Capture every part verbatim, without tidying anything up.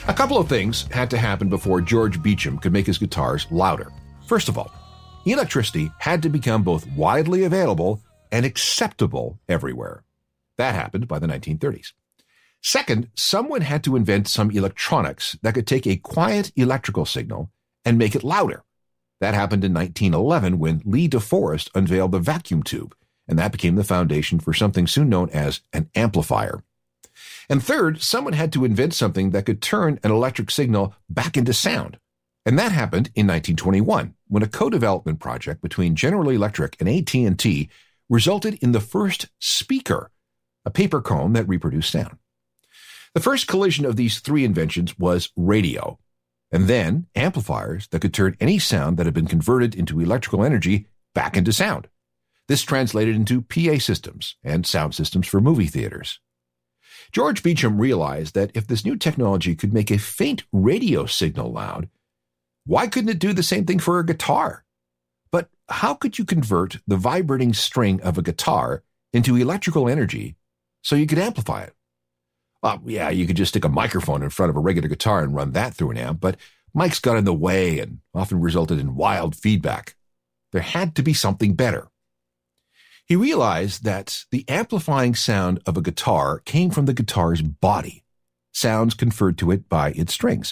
A couple of things had to happen before George Beecham could make his guitars louder. First of all, electricity had to become both widely available and acceptable everywhere. That happened by the nineteen thirties. Second, someone had to invent some electronics that could take a quiet electrical signal and make it louder. That happened in nineteen eleven when Lee DeForest unveiled the vacuum tube, and that became the foundation for something soon known as an amplifier. And third, someone had to invent something that could turn an electric signal back into sound. And that happened in nineteen twenty-one, when a co-development project between General Electric and A T and T resulted in the first speaker, a paper cone that reproduced sound. The first collision of these three inventions was radio, and then amplifiers that could turn any sound that had been converted into electrical energy back into sound. This translated into P A systems and sound systems for movie theaters. George Beecham realized that if this new technology could make a faint radio signal loud, why couldn't it do the same thing for a guitar? But how could you convert the vibrating string of a guitar into electrical energy so you could amplify it? Well, yeah, you could just stick a microphone in front of a regular guitar and run that through an amp, but mics got in the way and often resulted in wild feedback. There had to be something better. He realized that the amplifying sound of a guitar came from the guitar's body, sounds conferred to it by its strings.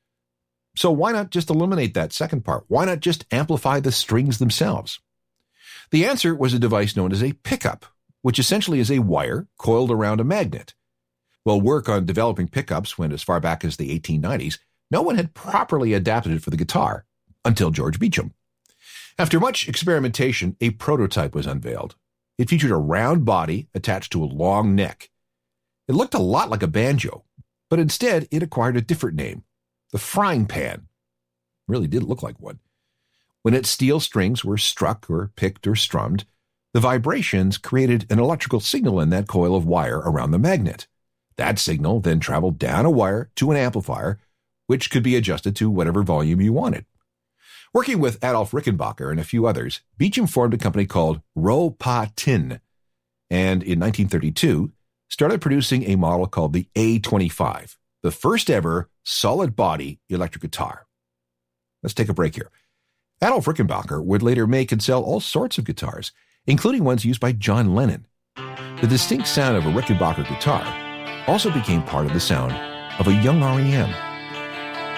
So why not just eliminate that second part? Why not just amplify the strings themselves? The answer was a device known as a pickup, which essentially is a wire coiled around a magnet. While work on developing pickups went as far back as the eighteen nineties, no one had properly adapted it for the guitar until George Beecham. After much experimentation, a prototype was unveiled. It featured a round body attached to a long neck. It looked a lot like a banjo, but instead it acquired a different name, the frying pan. It really did look like one. When its steel strings were struck or picked or strummed, the vibrations created an electrical signal in that coil of wire around the magnet. That signal then traveled down a wire to an amplifier, which could be adjusted to whatever volume you wanted. Working with Adolf Rickenbacker and a few others, Beecham formed a company called Ro-Pa-Tin, and in nineteen thirty-two started producing a model called the A twenty-five, the first ever solid-body electric guitar. Let's take a break here. Adolf Rickenbacker would later make and sell all sorts of guitars, including ones used by John Lennon. The distinct sound of a Rickenbacker guitar also became part of the sound of a young R E M.